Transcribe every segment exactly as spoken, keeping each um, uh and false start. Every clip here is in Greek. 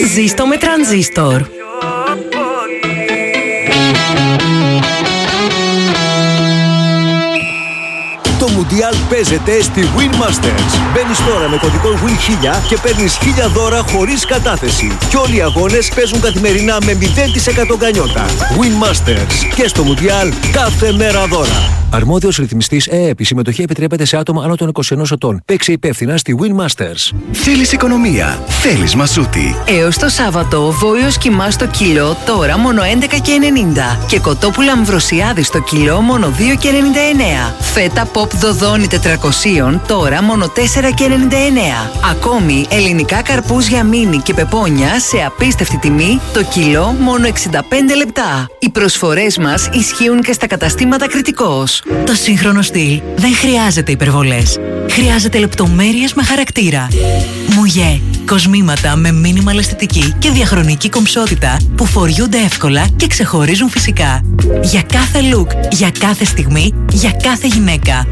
Ζήστο με τρανζίστορ. Το Μουντιάλ παίζεται στη Win Masters. Μπαίνεις τώρα με κωδικό Win χίλια και παίρνεις χίλια δώρα χωρίς κατάθεση. Και όλοι οι αγώνες παίζουν καθημερινά με μηδέν τοις εκατό γκανιότα. Win Masters. Και στο Μουντιάλ κάθε μέρα δώρα. Αρμόδιος ρυθμιστής ΕΕΠ. Η συμμετοχή επιτρέπεται σε άτομα άνω των είκοσι ενός ετών. Παίξε υπεύθυνα στη Win Masters. Θέλεις οικονομία. Θέλεις Μασούτη. Έως το Σάββατο, βόηος κιμά στο κιλό τώρα μόνο έντεκα και ενενήντα. Και κοτόπουλα αμβροσιάδη στο κιλό μόνο δύο και ενενήντα εννέα. Φέτα ποπ δοδόνι τετρακόσια τώρα μόνο τέσσερα και ενενήντα εννέα. Ακόμη ελληνικά καρπούζια μίνι και πεπόνια σε απίστευτη τιμή το κιλό μόνο εξήντα πέντε λεπτά. Οι προσφορές μας ισχύουν και στα καταστήματα Κρητικός. Το σύγχρονο στυλ δεν χρειάζεται υπερβολές. Χρειάζεται λεπτομέρειες με χαρακτήρα. Μουγέ. Κοσμήματα με μίνιμαλ αισθητική και διαχρονική κομψότητα που φοριούνται εύκολα και ξεχωρίζουν φυσικά. Για κάθε look, για κάθε στιγμή, για κάθε γυναίκα.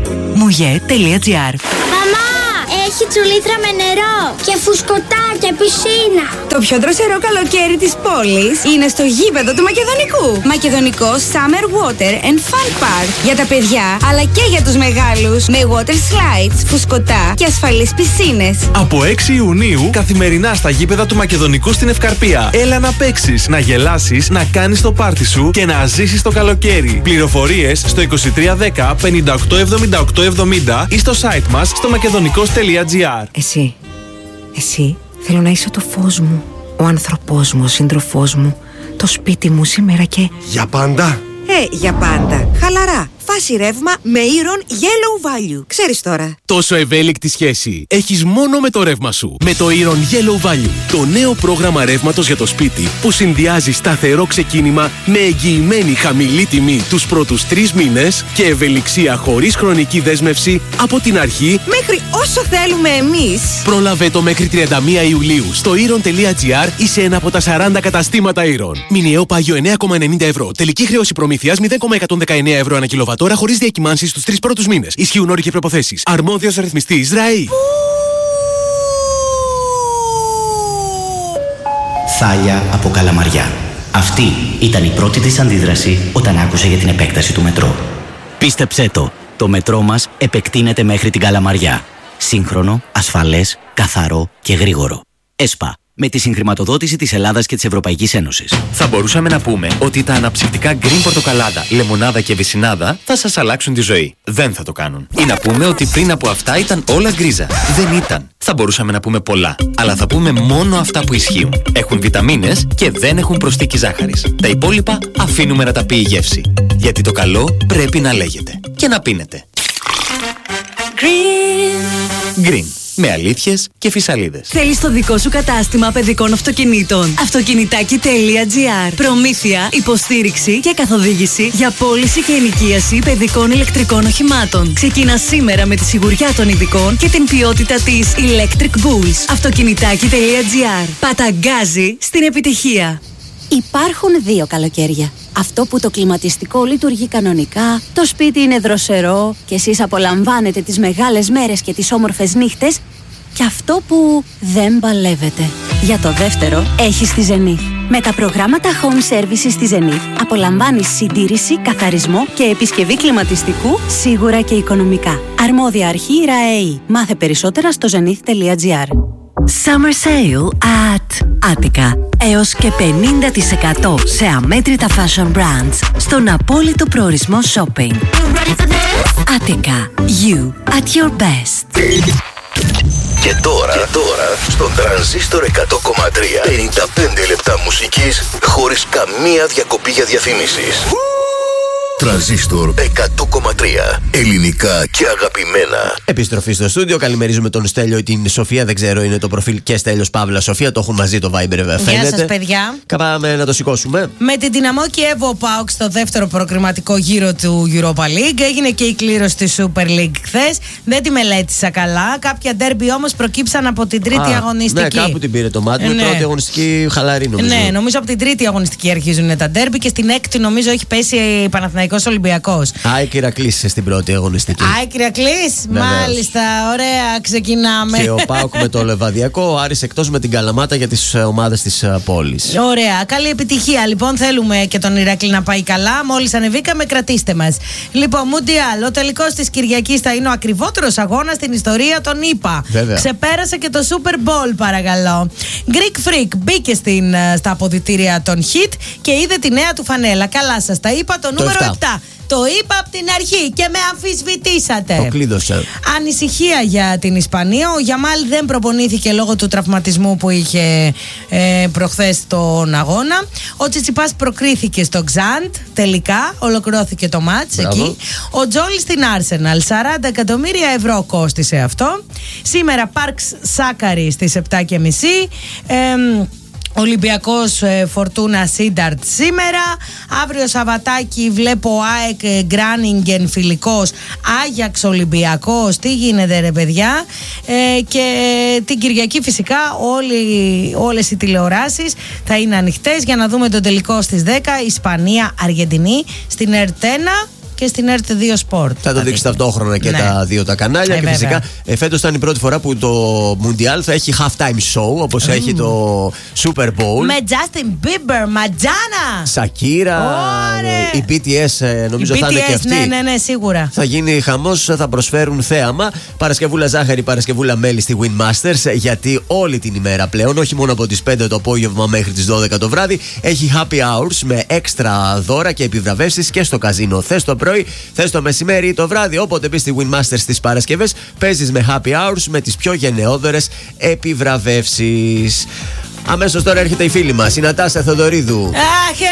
Μουγέ.gr. Μαμά, έχει τσουλήθρα με νερό και φουσκωτά και πισίνα. Το πιο δροσερό καλοκαίρι της πόλης είναι στο γήπεδο του Μακεδονικού. Μακεδονικό Summer Water and Fun Park. Για τα παιδιά, αλλά και για τους μεγάλους. Με water slides, φουσκωτά και ασφαλείς πισίνες. Από έξι Ιουνίου, καθημερινά στα γήπεδα του Μακεδονικού στην Ευκαρπία. Έλα να παίξεις, να γελάσεις, να κάνεις το πάρτι σου και να ζήσεις το καλοκαίρι. Πληροφορίες στο είκοσι τρία δέκα πενήντα οκτώ εβδομήντα οκτώ εβδομήντα ή στο site μας στο μακεδονικός.gr. Εσύ, εσύ θέλω να είσαι το φως μου, ο άνθρωπός μου, ο σύντροφός μου, το σπίτι μου σήμερα και... Για πάντα. Ε, για πάντα. Χαλαρά. Φάση ρεύμα με Iron Yellow Value. Ξέρεις τώρα. Τόσο ευέλικτη σχέση έχεις μόνο με το ρεύμα σου. Με το Iron Yellow Value. Το νέο πρόγραμμα ρεύματος για το σπίτι που συνδυάζει σταθερό ξεκίνημα με εγγυημένη χαμηλή τιμή τους πρώτους τρεις μήνες και ευελιξία χωρίς χρονική δέσμευση από την αρχή μέχρι όσο θέλουμε εμείς. Πρόλαβε το μέχρι τριάντα μία Ιουλίου στο iron.gr ή σε ένα από τα σαράντα καταστήματα Iron. Μηνιαίο πάγιο εννέα κόμμα ενενήντα ευρώ. Τελική χρέωση προμήθειας μηδέν κόμμα εκατόν δεκαεννέα ευρώ ανά κιλοβατόρα χωρίς διακυμάνσεις στους τρεις πρώτους μήνες. Ισχύουν όροι και προϋποθέσεις. Αρμόδιος ρυθμιστής ΡΑΗ. Θάλια από Καλαμαριά. Αυτή ήταν η πρώτη της αντίδραση όταν άκουσε για την επέκταση του μετρό. Πίστεψέ το, το μετρό μας επεκτείνεται μέχρι την Καλαμαριά. Σύγχρονο, ασφαλές, καθαρό και γρήγορο. ΕΣΠΑ. Με τη συγχρηματοδότηση της Ελλάδας και της Ευρωπαϊκής Ένωσης. Θα μπορούσαμε να πούμε ότι τα αναψυκτικά γκριν πορτοκαλάδα, λεμονάδα και βυσσινάδα θα σας αλλάξουν τη ζωή. Δεν θα το κάνουν. Ή να πούμε ότι πριν από αυτά ήταν όλα γκρίζα. Δεν ήταν. Θα μπορούσαμε να πούμε πολλά. Αλλά θα πούμε μόνο αυτά που ισχύουν. Έχουν βιταμίνες και δεν έχουν προσθήκη ζάχαρης. Τα υπόλοιπα αφήνουμε να τα πει η γεύση. Γιατί το καλό πρέπει να λέγεται. Και να πίνετε. Green. Green. Με αλήθειες και φυσαλίδες. Θέλεις το δικό σου κατάστημα παιδικών αυτοκινήτων. Αυτοκινητάκι.gr. Προμήθεια, υποστήριξη και καθοδήγηση για πώληση και ενοικίαση παιδικών ηλεκτρικών οχημάτων. Ξεκινά σήμερα με τη σιγουριά των ειδικών και την ποιότητα της Electric Bulls. Αυτοκινητάκι.gr. Παταγκάζει στην επιτυχία. Υπάρχουν δύο καλοκαίρια. Αυτό που το κλιματιστικό λειτουργεί κανονικά, το σπίτι είναι δροσερό και εσείς απολαμβάνετε τις μεγάλες μέρες και τις όμορφες νύχτες, και αυτό που δεν παλεύετε. Για το δεύτερο έχεις τη Zenith. Με τα προγράμματα Home Services στη Zenith απολαμβάνεις συντήρηση, καθαρισμό και επισκευή κλιματιστικού σίγουρα και οικονομικά. Αρμόδια αρχή ΡΑΕΗ. Μάθε περισσότερα στο zenith.gr. Summer Sale at Attica. Έως και πενήντα τοις εκατό σε αμέτρητα fashion brands στον απόλυτο προορισμό shopping. Attica. You at your best. Και τώρα, και τώρα στον Τρανζίστορ εκατό κόμμα τρία πενήντα πέντε λεπτά μουσικής χωρίς καμία διακοπή για διαφημίσεις. Τρανζίστορ εκατό κόμμα τρία. Ελληνικά και αγαπημένα. Επιστροφή στο στούντιο. Καλημερίζουμε τον Στέλιο ή την Σοφία. Δεν ξέρω, είναι το προφίλ και Στέλιος Παύλα Σοφία. Το έχουν μαζί το Viber, βέβαια. Γεια σας, παιδιά. Πάμε να το σηκώσουμε. Με την Δυναμό Κιέβο ο ΠΑΟΚ στο δεύτερο προκριματικό γύρο του Europa League. Έγινε και η κλήρωση τη Super League χθες. Δεν τη μελέτησα καλά. Κάποια ντέρμπι όμως προκύψαν από την τρίτη Α, αγωνιστική. Ναι, κάπου την πήρε το μάτι. Ναι. Με πρώτη αγωνιστική χαλαρή, νομίζω. Ναι, νομίζω από την τρίτη αγωνιστική αρχίζουν τα ντέρμπι και στην έκτη νομίζω έχει πέσει η Παναθηναϊκός Παναθηναϊκός Ολυμπιακός. ΑΕΚ Ηρακλής στην πρώτη αγωνιστική. ΑΕΚ Ηρακλής, μάλιστα, ωραία, ξεκινάμε. Και ο ΠΑΟΚ με το Λεβαδιακό, ο Άρης εκτός με την Καλαμάτα για τις ομάδες της πόλης. Ωραία, καλή επιτυχία. Λοιπόν, θέλουμε και τον Ηρακλή να πάει καλά. Μόλις ανεβήκαμε, κρατήστε μας. Λοιπόν, Μουντιάλ, ο τελικός της Κυριακής θα είναι ο ακριβότερος αγώνας στην ιστορία των ΗΠΑ. Βέβαια. Ξεπέρασε και το Super Bowl, παρακαλώ. Greek Freak μπήκε στην, στα αποδυτήρια των Hit και είδε τη νέα του φανέλα. Καλά σας τα είπα, το νούμερο επτά. Το είπα από την αρχή και με αμφισβητήσατε. Το κλείδωσα. Ανησυχία για την Ισπανία. Ο Γιαμάλ δεν προπονήθηκε λόγω του τραυματισμού που είχε ε, προχθές στον αγώνα. Ο Τσιτσιπάς προκρίθηκε στο Ξάντ. Τελικά ολοκληρώθηκε το μάτς εκεί. Ο Τζόλι στην Arsenal. σαράντα εκατομμύρια ευρώ κόστισε αυτό. Σήμερα Πάρξ Σάκαρη στις επτά και μισή. Ε, Ολυμπιακός ε, Φορτούνα Σίνταρτ σήμερα. Αύριο Σαββατάκι βλέπω ΑΕΚ Γκράνιγκεν φιλικός, Άγιαξ Ολυμπιακός. Τι γίνεται ρε παιδιά. ε, Και την Κυριακή φυσικά όλοι, όλες οι τηλεοράσεις θα είναι ανοιχτές για να δούμε τον τελικό στις δέκα. Ισπανία Αργεντινή στην Ερτένα και στην Ερτ δύο Sport. Θα το δείξει ταυτόχρονα και ναι. τα δύο τα κανάλια. Ε, και φυσικά ε, φέτος ήταν η πρώτη φορά που το Mundial θα έχει halftime show, όπως mm. έχει το Super Bowl. Με Justin Bieber, Madonna, Σακύρα, ε, η μπι τι ες ε, νομίζω η θα μπι τι ες, είναι και αυτή. Ναι, ναι, ναι, σίγουρα. Θα γίνει χαμός, θα προσφέρουν θέαμα. Παρασκευούλα ζάχαρη, Παρασκευούλα μέλι στη Win Masters. Γιατί όλη την ημέρα πλέον, όχι μόνο από τις πέντε το απόγευμα μέχρι τις δώδεκα το βράδυ, έχει happy hours με έξτρα δώρα και επιβραβεύσεις και στο καζίνο. Θες το πρωί, θες το μεσημέρι ή το βράδυ, όποτε μπεις στη Win Masters τις Παρασκευές, παίζεις με happy hours με τις πιο γενναιόδορες επιβραβεύσεις. Αμέσως τώρα έρχεται η φίλη μας, η Νατάσα Θεοδωρίδου.